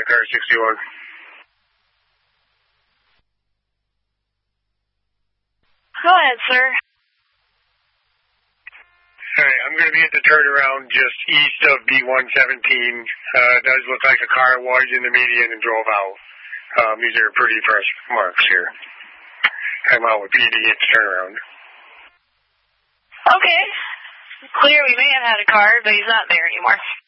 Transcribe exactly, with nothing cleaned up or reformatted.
that car sixty-one. Go ahead, sir. All right, I'm going to be at the turnaround just east of B one seventeen. Uh, it does look like a car was in the median and drove out. Um, these are pretty fresh marks here. I'm out with P D at the turnaround. Okay. Clear we may have had a car, but he's not there anymore.